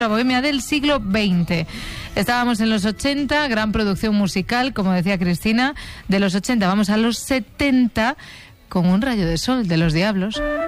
La bohemia del siglo XX. Estábamos en los 80, gran producción musical, como decía Cristina. De los 80 vamos a los 70 con Un rayo de sol de Los Diablos.